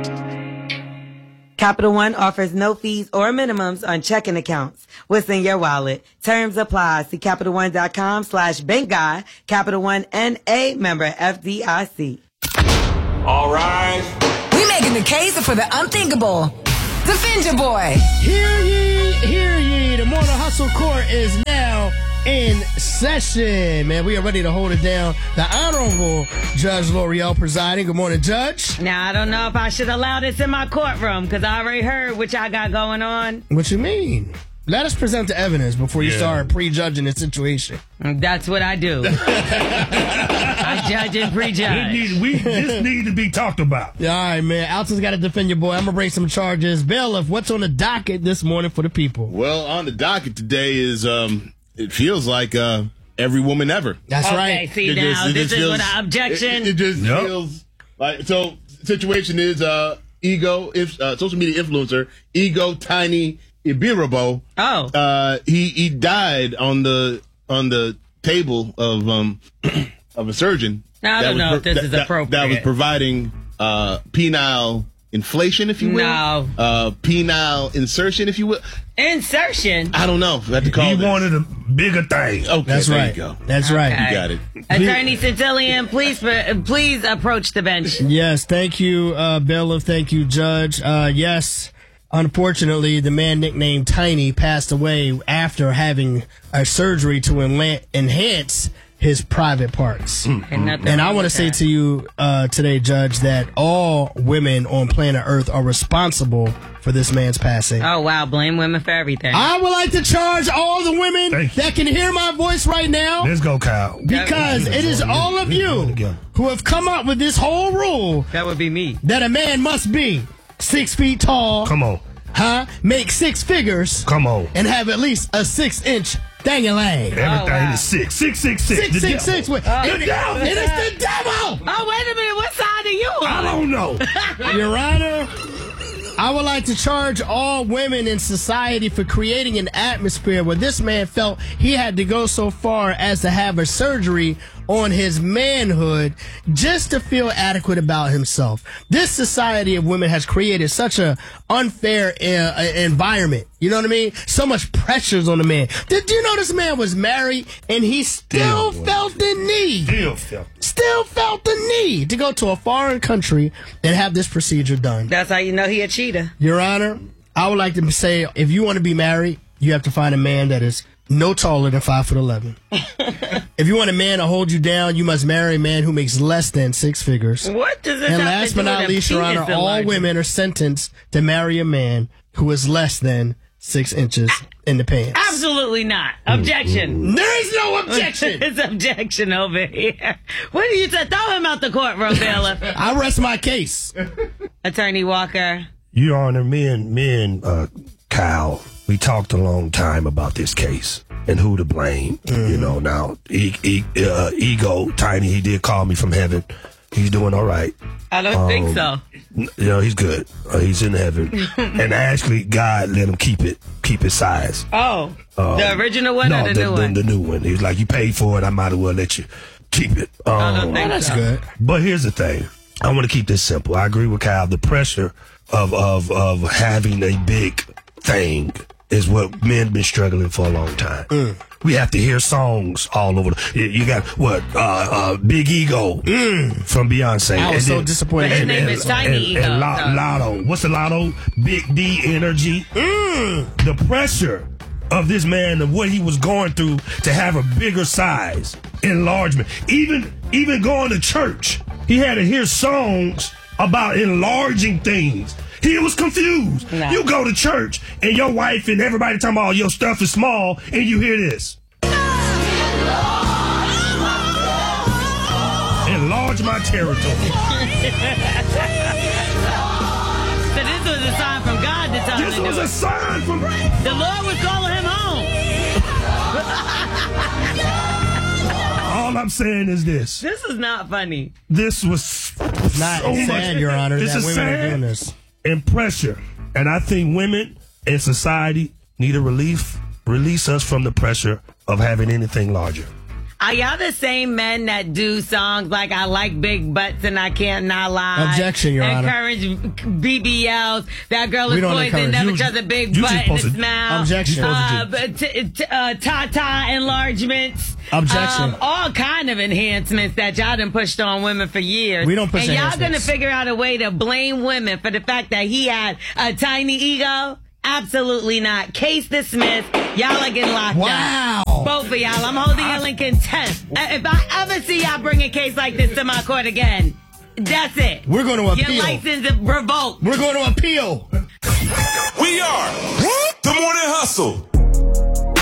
Capital One offers no fees or minimums on checking accounts. What's in your wallet? Terms apply. See CapitalOne.com/bankguy. Capital One N.A. member FDIC. All right. We making the case for the unthinkable. Defend your boy. Hear ye, hear ye. The Morning Hustle Court is now in session. Man, we are ready to hold it down. The Honorable Judge L'Oreal presiding. Good morning, Judge. Now, I don't know if I should allow this in my courtroom because I already heard what y'all got going on. What you mean? Let us present the evidence before you start prejudging the situation. That's what I do. I judge and prejudge. This needs to be talked about. All right, man. Alton's got to defend your boy. I'm going to bring some charges. Bailiff, what's on the docket this morning for the people? Well, on the docket today is, it feels like every woman ever. That's right. See, this is what I objection. It just feels like, so situation is Ego, social media influencer, Ego Tiny Ibirabo. Oh. He died on the table of a surgeon. Now, I don't know if this is appropriate. That was providing penile inflation, if you will. No. Penile insertion, if you will. Insertion? I don't know. He wanted a bigger thing. Okay, that's there right. You go. That's right. You got it. Attorney Centillion, please approach the bench. Yes, thank you, Bailiff. Thank you, Judge. Yes, unfortunately, the man nicknamed Tiny passed away after having a surgery to enhance his private parts. And I want to say to you today, Judge, that all women on planet Earth are responsible for this man's passing. Oh, wow. Blame women for everything. I would like to charge all the women that can hear my voice right now. Let's go, Kyle. Because it is all of you who have come up with this whole rule. That would be me. That a man must be 6 feet tall. Come on. Make 6 figures. Come on. And have at least a 6-inch dang-a-lang. Everything is 6. 666. 666. The devil. It is the devil. Oh, wait a minute. What side are you on? I don't know. Your Honor, I would like to charge all women in society for creating an atmosphere where this man felt he had to go so far as to have a surgery on his manhood just to feel adequate about himself. This society of women has created such a unfair environment. You know what I mean? So much pressures on the man. Did you know this man was married and he still felt the need? Still felt the need to go to a foreign country and have this procedure done. That's how you know he a cheater. Your Honor, I would like to say, if you want to be married, you have to find a man that is no taller than 5'11". If you want a man to hold you down, you must marry a man who makes less than 6 figures. What does this And have last to but do not with least, Your penis Honor, all enlargement? women are sentenced to marry a man who is less than 6 inches in the pants. Absolutely not. Objection. There is no objection. It's objection over here. What do you say? Throw him out the courtroom, bailiff. I rest my case. Attorney Walker. Your Honor, me and Kyle, we talked a long time about this case and who to blame. You know, now, Ego, Tiny, he did call me from heaven. He's doing all right. I don't think so. You know, he's good. He's in heaven. And actually, God let him keep his size. Oh, the original one or the new one? The new one. He was like, you paid for it, I might as well let you keep it. I don't think That's so. good. But here's the thing. I want to keep this simple. I agree with Kyle. The pressure of having a big thing is what men been struggling for a long time. We have to hear songs all over. You got Big Ego from Beyonce. I was so disappointed. His name is Tiny Ego. And Lotto. What's the Lotto? Big D Energy. The pressure of this man, of what he was going through to have a bigger size, enlargement. Even going to church, he had to hear songs about enlarging things. He was confused. Nah. You go to church and your wife and everybody talking about your stuff is small, and you hear this. Enlarge my territory. So this was a sign from God to tell him This to was do a it. sign from... The Lord was calling him home. All I'm saying is this. This is not funny. This was Not so sad, much. Your Honor, This that is women are sad doing this. and pressure. And I think women in society need a release us from the pressure of having anything larger. Are y'all the same men that do songs like I like big butts and I can't not lie? Objection, Your Honor. Encourage BBLs. That girl is poison, never trust a big butt in the mouth. Objection. Tata enlargements. Objection. All kind of enhancements that y'all done pushed on women for years. We don't push and y'all enhancements. gonna figure out a way to blame women for the fact that he had a tiny ego? Absolutely not. Case dismissed. Y'all are getting locked up. Both of y'all. I'm holding y'all in contempt. If I ever see y'all bring a case like this to my court again, that's it. We're going to appeal. Your license is revoked. We're going to appeal. We are the Morning Hustle.